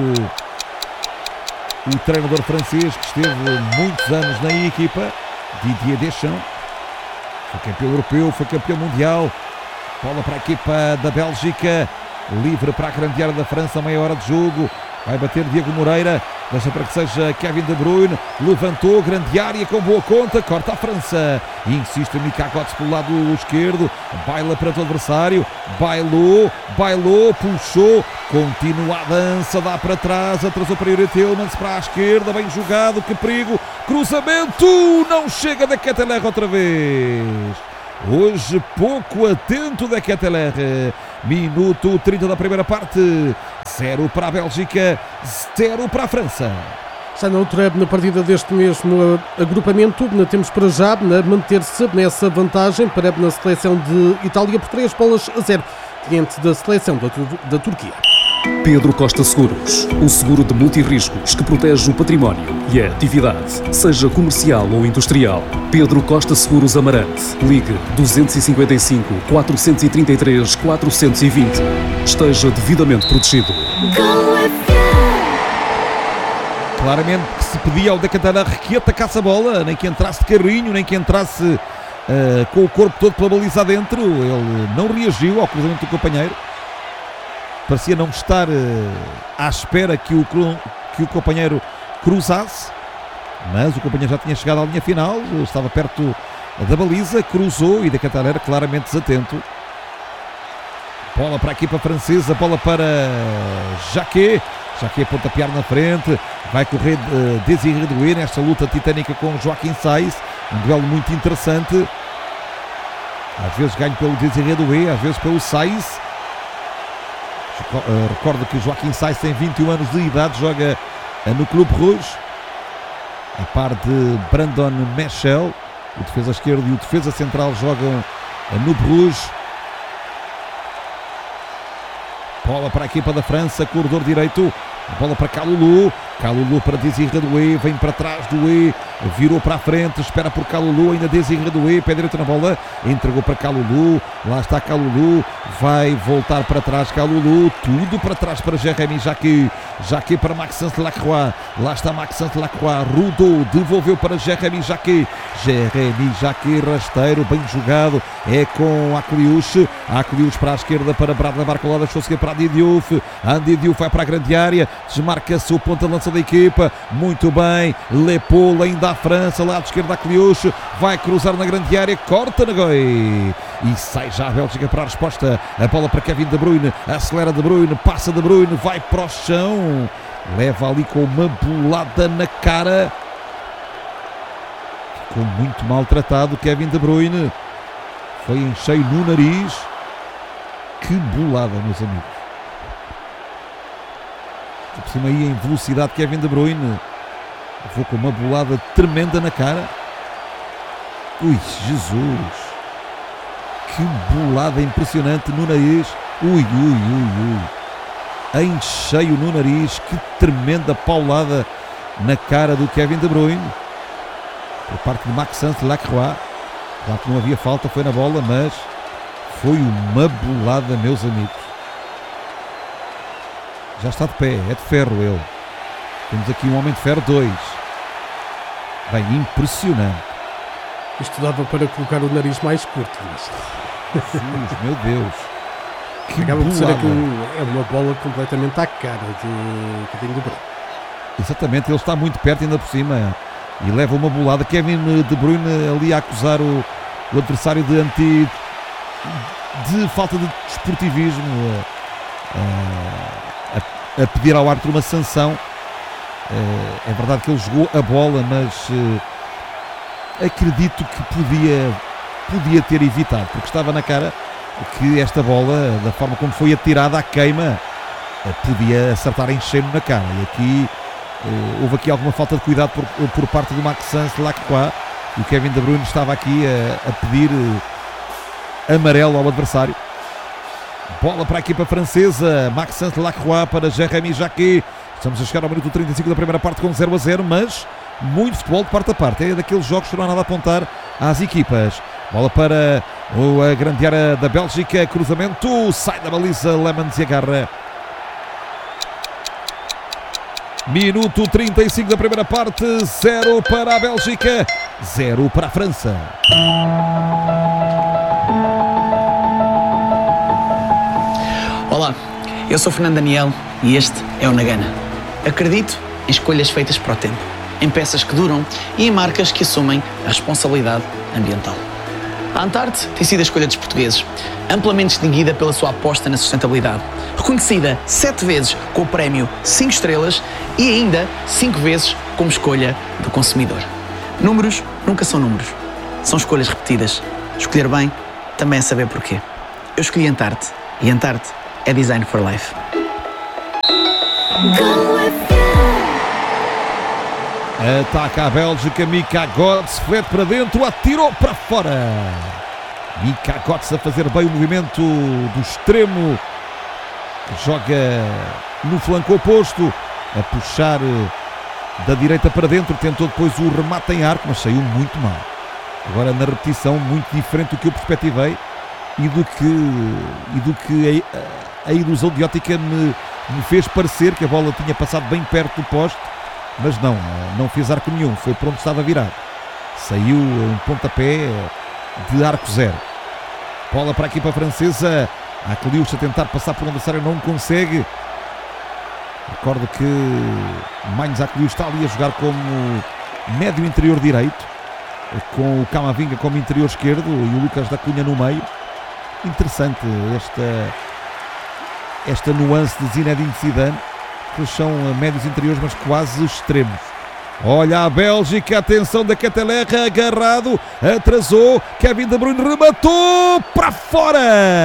S1: o treinador francês que esteve muitos anos na equipa, Didier Deschamps. Foi campeão europeu, foi campeão mundial. Bola para a equipa da Bélgica, livre para a grande área da França, meia hora de jogo. Vai bater Diego Moreira, deixa para que seja Kevin De Bruyne, levantou, grande área com boa conta, corta a França, insiste Mika Götze pelo lado esquerdo, baila para o adversário, bailou, bailou, puxou, continua a dança, dá para trás, atrasou para Yuri Tillmans, para a esquerda, bem jogado, que perigo, cruzamento, não chega de Ketelaere outra vez. Hoje pouco atento da Ketelaere. Minuto trinta da primeira parte. Zero para a Bélgica, zero para a França.
S5: Já na outra na partida deste mesmo agrupamento, temos para já a manter-se nessa vantagem para a seleção de Itália por três bolas a zero diante da seleção da, da Turquia.
S2: Pedro Costa Seguros, o seguro de multirriscos que protege o património e a atividade, seja comercial ou industrial. Pedro Costa Seguros Amarante. Ligue dois cinco cinco, quatro três três, quatro dois zero. Esteja devidamente protegido.
S1: Claramente que se pedia ao Ketelaere que atacasse a bola, nem que entrasse de carrinho, nem que entrasse uh, com o corpo todo pela baliza dentro. Ele não reagiu ao cruzamento do companheiro. Parecia não estar uh, à espera que o, que o companheiro cruzasse, mas o companheiro já tinha chegado à linha final, estava perto da baliza, cruzou e de Ketelaere claramente desatento. Bola para a equipa francesa, bola para Jacquet. Jacquet pontapear na frente, vai correr uh, Désiré Doué nesta luta titânica com Joaquim Saiz, um duelo muito interessante. Às vezes ganho pelo Désiré Doué, às vezes pelo Saiz. Uh, recordo que Joaquim Saiz tem vinte e um anos de idade, joga uh, no Clube Rouge, a par de Brandon Michel, o defesa esquerdo e o defesa central jogam uh, no Bruges. Bola para a equipa da França, corredor direito, bola para Kalulu, Kalulu para Désiré Doué, vem para trás Doué, virou para a frente, espera por Kalulu, ainda Désiré Doué, pé direito na bola, entregou para Kalulu, lá está Kalulu, vai voltar para trás Kalulu, tudo para trás para Jérémy Jacquet, Jacquet para Maxence Lacroix, lá está Maxence Lacroix, rodou, devolveu para Jérémy Jacquet, Jérémy Jacquet, rasteiro, bem jogado, é com Akliouche, Akliouche para a esquerda para Bradley Barcola, deixou-se para Andy Diouf, Andy Diouf vai para a grande área, desmarca-se o ponta de lança da equipa, muito bem, Lepol ainda à França, lado esquerdo Akliouche, vai cruzar na grande área, corta na goi e sai já a Bélgica para a resposta, a bola para Kevin De Bruyne, acelera De Bruyne, passa De Bruyne, vai para o chão, leva ali com uma bolada na cara, ficou muito maltratado Kevin De Bruyne, foi em cheio no nariz, que bolada meus amigos. Por cima aí em velocidade Kevin De Bruyne, vou com uma bolada tremenda na cara. Ui, Jesus, que bolada impressionante no nariz. Ui, ui, ui, ui, em cheio no nariz, que tremenda paulada na cara do Kevin De Bruyne por parte de Maxence Lacroix. Já que não havia falta, foi na bola, mas foi uma bolada, meus amigos. Já está de pé, é de ferro ele. Temos aqui um homem de ferro dois. Bem, impressionante.
S5: Isto dava para colocar o nariz mais curto, mas...
S1: Jesus, meu Deus. Que
S5: acaba por ser
S1: bolada.
S5: aqui um, é uma bola completamente à cara de Kevin De Bruyne.
S1: Exatamente, ele está muito perto ainda por cima. E leva uma bolada. Kevin De Bruyne ali a acusar o, o adversário de anti... de falta de desportivismo. A, a, a pedir ao árbitro uma sanção. É verdade que ele jogou a bola, mas acredito que podia, podia ter evitado, porque estava na cara que esta bola, da forma como foi atirada à queima, podia acertar em cheio na cara. E aqui houve aqui alguma falta de cuidado por, por parte do Maxence Lacroix, e o Kevin De Bruyne estava aqui a, a pedir amarelo ao adversário. Bola para a equipa francesa, Maxence Lacroix para Jérémy Jacquet. Estamos a chegar ao minuto trinta e cinco da primeira parte com zero a zero, mas muito futebol de parte a parte. É daqueles jogos que não há nada a apontar às equipas. Bola para o, a grande área da Bélgica. Cruzamento. Sai da baliza. Lemans e agarra. Minuto trinta e cinco da primeira parte. Zero para a Bélgica. Zero para a França.
S3: Olá, eu sou Fernando Daniel e este é o Nagana. Acredito em escolhas feitas para o tempo, em peças que duram e em marcas que assumem a responsabilidade ambiental. A Antarte tem sido a escolha dos portugueses, amplamente distinguida pela sua aposta na sustentabilidade, reconhecida sete vezes com o prémio cinco estrelas e ainda cinco vezes como escolha do consumidor. Números nunca são números, são escolhas repetidas. Escolher bem também é saber porquê. Eu escolhi Antarte e Antarte é Design for Life.
S4: Go with you.
S1: Ataca a Bélgica, Mika Götze, flete para dentro, atirou para fora. Mika Götze a fazer bem o movimento do extremo, joga no flanco oposto, a puxar da direita para dentro, tentou depois o remate em arco, mas saiu muito mal. Agora na repetição, muito diferente do que eu perspectivei e do que, e do que a, a ilusão de ótica me, me fez parecer que a bola tinha passado bem perto do poste. Mas não, não fez arco nenhum, foi para onde estava virado. Saiu um pontapé de arco zero. Bola para a equipa francesa. A Akliouche a tentar passar por um adversário, não consegue. Recordo que Magnus Akliouche está ali a jogar como médio interior direito, com o Camavinga como interior esquerdo e o Lucas da Cunha no meio. Interessante esta, esta nuance de Zinedine Zidane. Eles são médios interiores, mas quase extremos. Olha a Bélgica, atenção da Ketelaere, agarrado, atrasou, Kevin De Bruyne rematou para fora.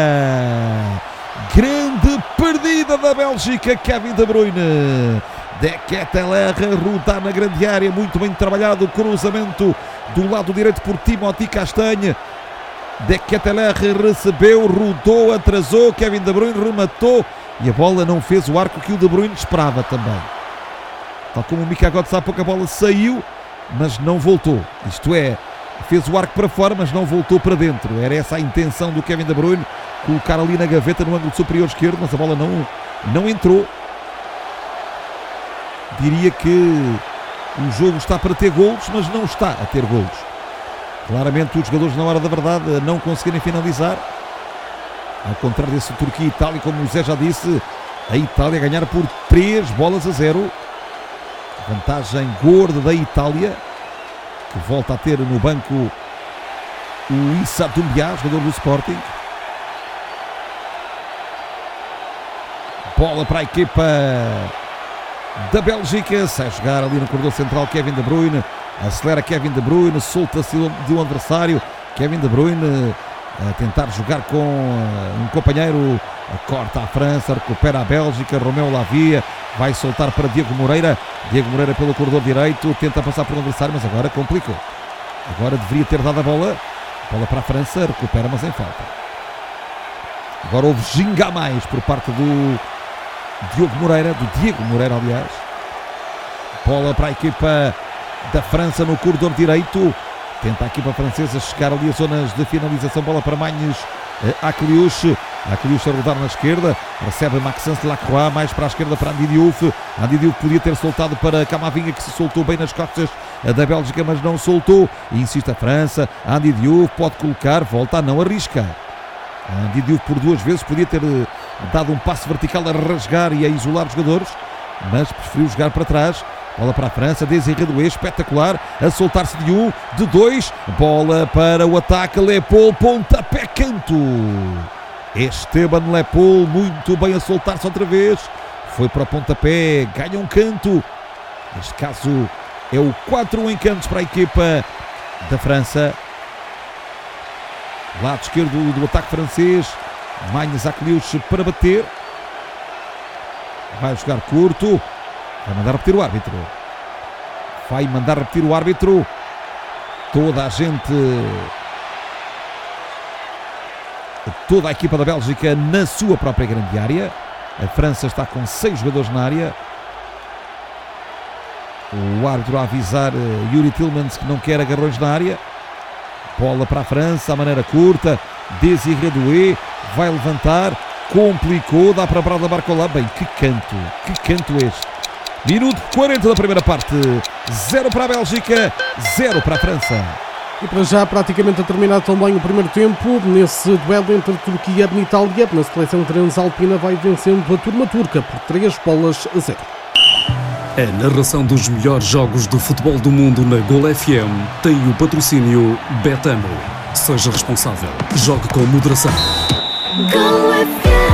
S1: Grande perdida da Bélgica, Kevin De Bruyne. De Ketelaere rodar na grande área, muito bem trabalhado, cruzamento do lado direito por Timothy Castagne. De Ketelaere recebeu, rodou, atrasou, Kevin De Bruyne rematou. E a bola não fez o arco que o De Bruyne esperava também. Tal como o Mika Götze há pouco, a bola saiu, mas não voltou. Isto é, fez o arco para fora, mas não voltou para dentro. Era essa a intenção do Kevin De Bruyne, colocar ali na gaveta no ângulo superior esquerdo, mas a bola não, não entrou. Diria que o jogo está para ter golos, mas não está a ter golos. Claramente os jogadores na hora da verdade não conseguirem finalizar. Ao contrário desse Turquia e Itália, como o Zé já disse, a Itália a ganhar por três bolas a zero. Vantagem gorda da Itália, que volta a ter no banco o Issa Doumbia, jogador do Sporting. Bola para a equipa da Bélgica, sai a jogar ali no corredor central Kevin De Bruyne, acelera Kevin De Bruyne, solta-se de um adversário, Kevin De Bruyne a tentar jogar com um companheiro, corta a França, recupera a Bélgica, Romeu Lavia, vai soltar para Diego Moreira, Diego Moreira pelo corredor direito, tenta passar por um adversário, mas agora complicou. Agora deveria ter dado a bola, bola para a França, recupera, mas em falta. Agora houve ginga a mais por parte do Diogo Moreira, do Diego Moreira, aliás. Bola para a equipa da França no corredor direito. Tenta a equipa francesa chegar ali a zonas de finalização. Bola para Magnus Akliouche. Akliouche a rodar na esquerda. Recebe Maxence Lacroix. Mais para a esquerda para Andy Diouf. Andy Diouf podia ter soltado para Camavinga, que se soltou bem nas costas da Bélgica, mas não soltou. E insiste a França. Andy Diouf pode colocar. Volta a não arrisca. Andy Diouf por duas vezes podia ter dado um passo vertical a rasgar e a isolar os jogadores, mas preferiu jogar para trás. Bola para a França, Désiré Doué, espetacular, a soltar-se de um, de dois, bola para o ataque, Lepol, pontapé, canto. Esteban Lepol, muito bem a soltar-se outra vez, foi para o pontapé, ganha um canto. Neste caso é o quatro em cantos para a equipa da França. Lado esquerdo do ataque francês, Magnus Akliouche para bater, vai jogar curto. Vai mandar repetir o árbitro. Vai mandar repetir o árbitro. Toda a gente, toda a equipa da Bélgica na sua própria grande área. A França está com seis jogadores na área. O árbitro a avisar Yuri Tillmans que não quer agarrões na área. Bola para a França, a maneira curta. Désiré Doué vai levantar. Complicou, dá para Bradley Barcola. Bem, que canto, que canto este. Minuto quarenta da primeira parte. Zero para a Bélgica, zero para a França.
S5: E para já praticamente a terminar também o primeiro tempo, nesse duelo entre Turquia e Itália, na seleção transalpina vai vencendo a turma turca por três bolas a zero.
S2: A narração dos melhores jogos de futebol do mundo na Gol F M tem o patrocínio Betano. Seja responsável. Jogue com moderação.
S4: Gol F M.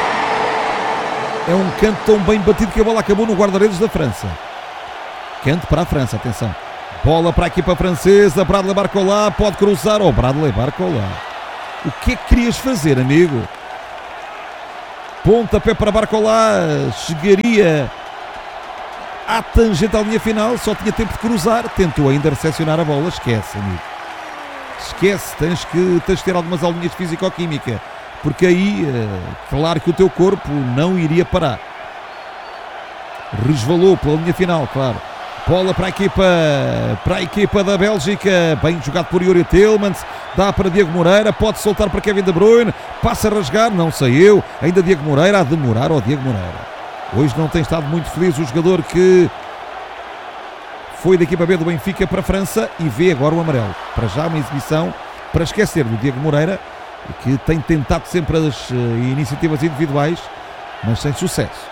S1: É um canto tão bem batido que a bola acabou no guarda-redes da França. Canto para a França, atenção. Bola para a equipa francesa, Bradley Barcola pode cruzar. Oh, Bradley Barcola. O que é que querias fazer, amigo? Pontapé para Barcola. Chegaria à tangente à linha final, só tinha tempo de cruzar. Tentou ainda recepcionar a bola. Esquece, amigo. Esquece, tens que, tens que ter algumas aulinhas de físico-química. Porque aí, claro que o teu corpo não iria parar. Resvalou pela linha final, claro. Bola para a equipa, para a equipa da Bélgica. Bem jogado por Yuri Tillmans. Dá para Diego Moreira. Pode soltar para Kevin De Bruyne. Passa a rasgar. Não saiu. Ainda Diego Moreira. A demorar ao Diego Moreira. Hoje não tem estado muito feliz o jogador que foi da equipa B do Benfica para a França e vê agora o amarelo. Para já uma exibição para esquecer do Diego Moreira, que tem tentado sempre as uh, iniciativas individuais, mas sem sucesso.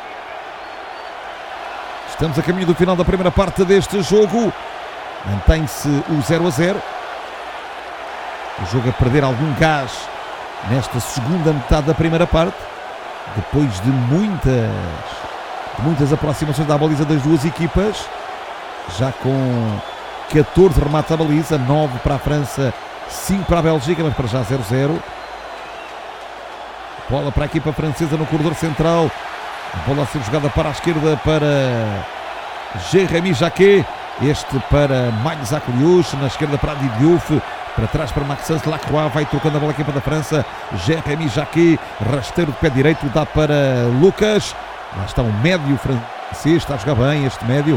S1: Estamos a caminho do final da primeira parte deste jogo. Mantém-se o zero a zero. O jogo a perder algum gás nesta segunda metade da primeira parte, depois de muitas, de muitas aproximações da baliza das duas equipas, já com catorze remates à baliza, nove para a França, cinco para a Bélgica, mas para já zero a zero. Bola para a equipa francesa no corredor central. A bola a ser jogada para a esquerda para Jérémy Jacquet. Este para Magnus Akliouche. Na esquerda para Adi Diouf. Para trás para Maxence Lacroix. Vai trocando a bola a equipa da França. Jérémy Jacquet. Rasteiro de pé direito. Dá para Lucas. Lá está um médio francês. Está a jogar bem este médio.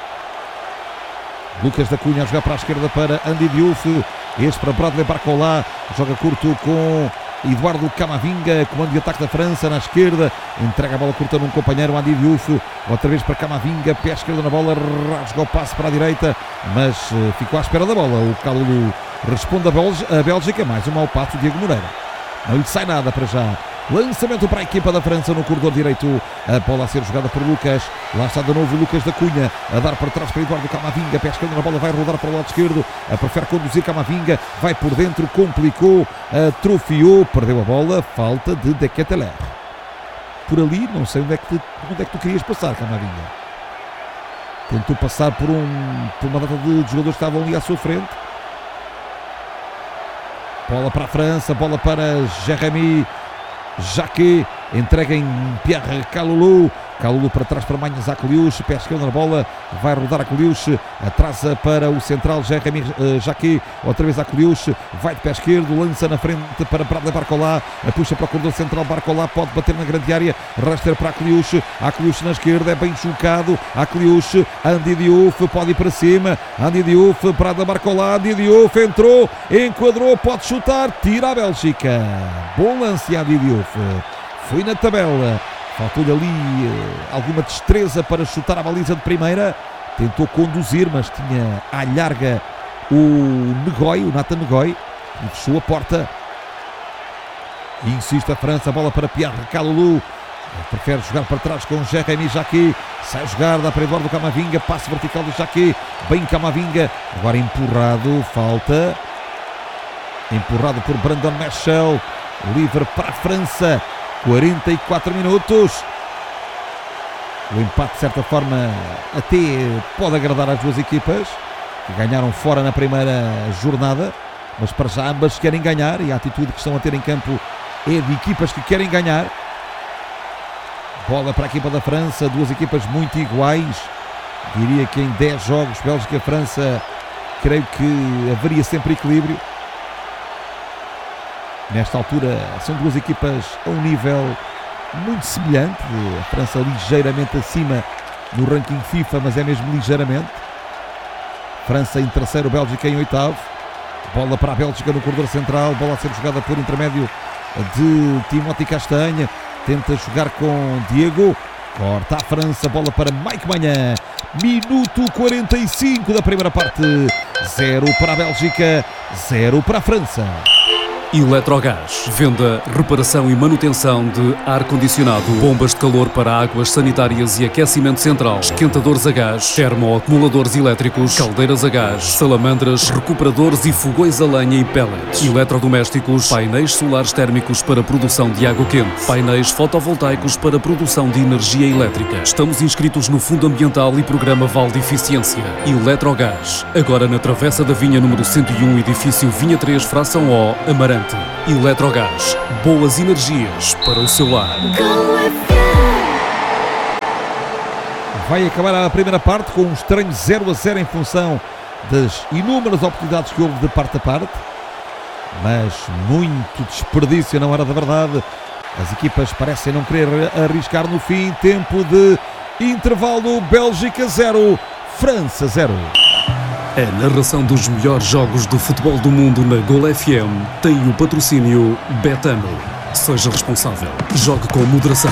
S1: Lucas da Cunha a jogar para a esquerda para Andy Diouf. Este para Bradley Barcola. Joga curto com Eduardo Camavinga, comando de ataque da França na esquerda, entrega a bola curta num companheiro, Andy Diouf, outra vez para Camavinga, pé esquerdo na bola, rasga o passe para a direita, mas uh, ficou à espera da bola. O Kalulu responde a Bélgica, mais um mau passo, Diego Moreira. Não lhe sai nada para já. Lançamento para a equipa da França no corredor direito. A bola a ser jogada por Lucas. Lá está de novo o Lucas da Cunha a dar para trás para Eduardo Camavinga. Pé esquerdo na bola, vai rodar para o lado esquerdo. A prefere conduzir Camavinga. Vai por dentro, complicou, atrofiou, perdeu a bola. Falta de De Ketelaere. Por ali, não sei onde é que, te, onde é que tu querias passar, Camavinga. Tentou passar por, um, por uma data de jogadores que estavam ali à sua frente. Bola para a França, bola para Jérémy Jacquet, entrega em Pierre Kalulu. Kalulu para trás para Magnus Akliouche, pé esquerdo na bola, vai rodar Akliouche, atrasa para o central Jérémy uh, Jacquet, outra vez Akliouche, vai de pé esquerdo, lança na frente para Bradley Barcola, puxa para o corredor central, Barcola pode bater na grande área, rasteiro para Akliouche, Akliouche na esquerda, é bem chocado, Akliouche, Andy Diouf, pode ir para cima, Andy Diouf, Bradley Barcola, Andy Diouf entrou, enquadrou, pode chutar, tira a Bélgica. Bom lance, Andy Diouf, foi na tabela. Faltou-lhe ali uh, alguma destreza para chutar a baliza de primeira. Tentou conduzir, mas tinha à larga o Negoi, o Nathan Negoi, e fechou a porta. E insiste a França, a bola para Pierre Kalulu. Prefere jogar para trás com Jérémy Jacquet. Sai a jogar, dá para Eduardo Camavinga. Passe vertical do Jacquet. Bem Camavinga. Agora empurrado, falta. Empurrado por Brandon Meschel. Livre para a França. quarenta e quatro minutos. O empate, de certa forma, até pode agradar às duas equipas, que ganharam fora na primeira jornada, mas para já ambas querem ganhar e a atitude que estão a ter em campo é de equipas que querem ganhar. Bola para a equipa da França, duas equipas muito iguais. Diria que em dez jogos, Bélgica e França, creio que haveria sempre equilíbrio. Nesta altura são duas equipas a um nível muito semelhante. A França ligeiramente acima no ranking FIFA, mas é mesmo ligeiramente. França em terceiro, Bélgica em oitavo. Bola para a Bélgica no corredor central, bola a ser jogada por intermédio de Timóteo Castanha, tenta jogar com Diego, corta a França, bola para Mike Maignan, minuto quarenta e cinco da primeira parte, zero para a Bélgica, zero para a França.
S2: Eletrogás, venda, reparação e manutenção de ar-condicionado, bombas de calor para águas sanitárias e aquecimento central, esquentadores a gás, termoacumuladores elétricos, caldeiras a gás, salamandras, recuperadores e fogões a lenha e pellets, eletrodomésticos, painéis solares térmicos para produção de água quente, painéis fotovoltaicos para produção de energia elétrica. Estamos inscritos no Fundo Ambiental e Programa Vale de Eficiência. Eletrogás, agora na Travessa da Vinha número cento e um, edifício Vinha três, fração O, Amarante. Eletrogás, boas energias para o seu lar.
S1: Vai acabar a primeira parte com um estranho zero a zero em função das inúmeras oportunidades que houve de parte a parte, mas muito desperdício na hora da verdade. As equipas parecem não querer arriscar no fim. Tempo de intervalo. Bélgica zero, França zero.
S2: A narração dos melhores jogos do futebol do mundo na Gol F M tem o patrocínio Betano. Seja responsável. Jogue com moderação.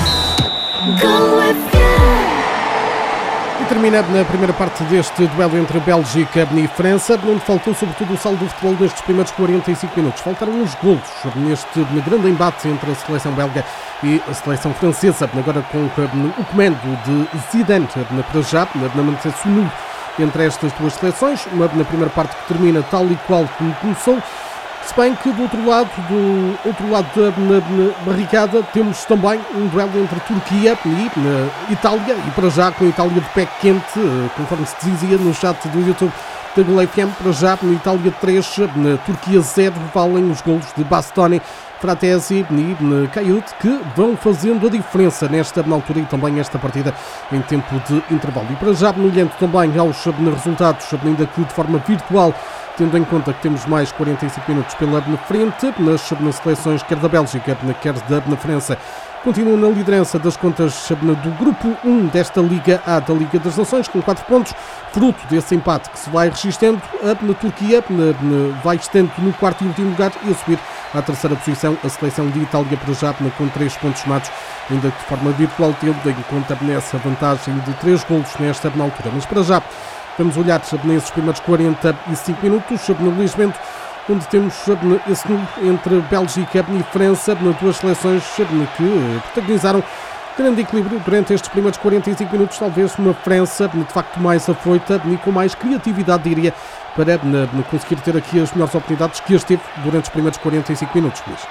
S5: E terminado na primeira parte deste duelo entre Bélgica e França, onde faltou sobretudo o saldo do futebol nestes primeiros quarenta e cinco minutos. Faltaram uns golos neste grande embate entre a seleção belga e a seleção francesa, agora com o comando de Zidane, para já, na manutenção nulo entre estas duas seleções, uma na primeira parte que termina tal e qual como começou, se bem que do outro lado, do outro lado da na, na barricada, temos também um duelo entre Turquia e na Itália, e para já com a Itália de pé quente, conforme se dizia no chat do YouTube da Gol F M, para já na Itália três, na Turquia zero, valem os golos de Bastoni, Fratesi e Kayut, que vão fazendo a diferença nesta altura e também esta partida em tempo de intervalo. E para já, olhando também aos resultados, ainda que de forma virtual, tendo em conta que temos mais quarenta e cinco minutos pela frente, nas, nas seleções quer da Bélgica, quer da na França, continuam na liderança das contas do grupo um desta Liga A da Liga das Nações, com quatro pontos, fruto desse empate que se vai registando. A na Turquia na, na, vai estando no quarto e último lugar e a subir à terceira posição a seleção de Itália, para já com três pontos somados, ainda que de forma virtual, tendo em conta nessa vantagem de três golos nesta altura. Mas para já vamos olhar nesses primeiros quarenta e cinco minutos no Luís Bento, onde temos esse nulo entre Bélgica e França, duas seleções que protagonizaram grande equilíbrio durante estes primeiros quarenta e cinco minutos, talvez uma França de facto mais afoita e com mais criatividade, diria, para conseguir ter aqui as melhores oportunidades que as teve durante os primeiros quarenta e cinco minutos. Luís.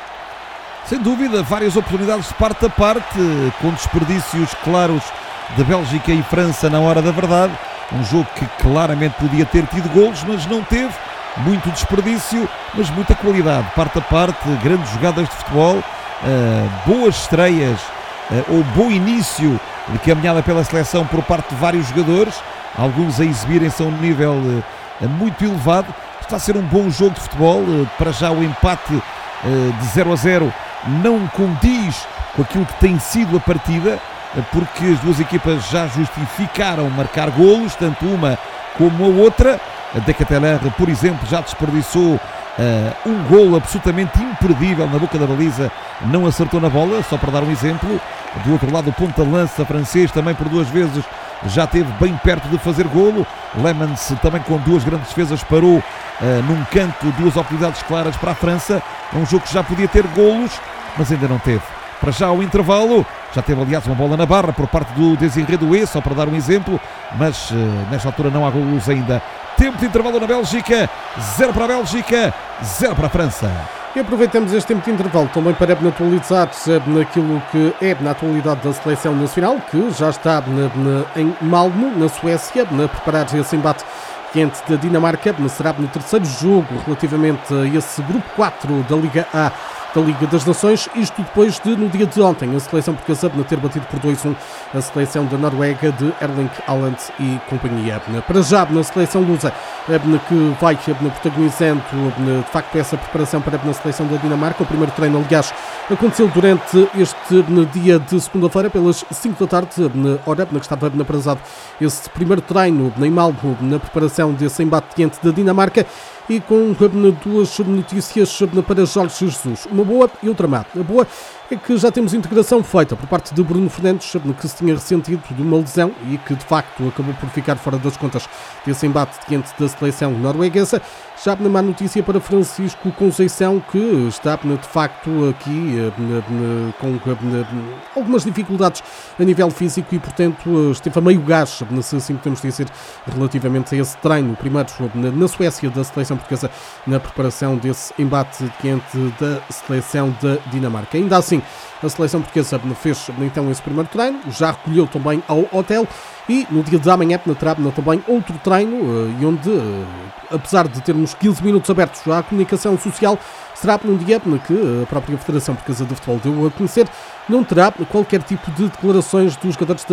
S1: Sem dúvida, várias oportunidades de parte a parte, com desperdícios claros de Bélgica e França na hora da verdade. Um jogo que claramente podia ter tido golos, mas não teve. Muito desperdício, mas muita qualidade, parte a parte, grandes jogadas de futebol, uh, boas estreias, uh, ou bom início de caminhada pela seleção por parte de vários jogadores, alguns a exibirem-se a um nível uh, muito elevado. Está a ser um bom jogo de futebol. Uh, para já o empate uh, de zero a zero não condiz com aquilo que tem sido a partida, uh, porque as duas equipas já justificaram marcar golos, tanto uma como a outra. A Decateler, por exemplo, já desperdiçou uh, um golo absolutamente imperdível na boca da baliza, não acertou na bola, só para dar um exemplo. Do outro lado, o ponta-lança francês também por duas vezes já esteve bem perto de fazer golo. Lemans também com duas grandes defesas parou uh, num canto, duas oportunidades claras para a França. É um jogo que já podia ter golos, mas ainda não teve. Para já o intervalo, já teve aliás uma bola na barra por parte do Desiré Doué, só para dar um exemplo, mas uh, nesta altura não há golos ainda. Tempo de intervalo na Bélgica, zero para a Bélgica, zero para a França.
S5: E aproveitamos este tempo de intervalo também para atualizar-se naquilo que é na atualidade da seleção nacional, que já está na, na, em Malmö, na Suécia, a preparar esse embate diante da Dinamarca. Será no terceiro jogo relativamente a esse grupo quatro da Liga A da Liga das Nações, isto depois de, no dia de ontem, a seleção portuguesa ter batido por dois a um a seleção da Noruega de Erling Haaland e companhia. Para já, na seleção lusa, que vai protagonizando de facto essa preparação para a seleção da Dinamarca. O primeiro treino, aliás, aconteceu durante este dia de segunda-feira, pelas cinco da tarde, hora na que estava aprazado esse primeiro treino em Malmö, na preparação desse embate diante da Dinamarca. e com duas notícias para Jorge Jesus, uma boa e outra má. A boa é que já temos integração feita por parte de Bruno Fernandes, que se tinha ressentido de uma lesão e que de facto acabou por ficar fora das contas desse embate diante da seleção norueguesa. Já na má notícia para Francisco Conceição, que está de facto aqui com algumas dificuldades a nível físico e portanto esteve a meio gás, se assim podemos dizer, relativamente a esse treino, primeiro na Suécia da seleção portuguesa, na preparação desse embate diante da seleção da Dinamarca. Ainda assim, a seleção portuguesa fez então esse primeiro treino, já recolheu também ao hotel e no dia de amanhã terá também outro treino e onde, apesar de termos quinze minutos abertos à comunicação social, será num dia que a própria Federação Portuguesa de Futebol deu a conhecer, não terá qualquer tipo de declarações dos jogadores da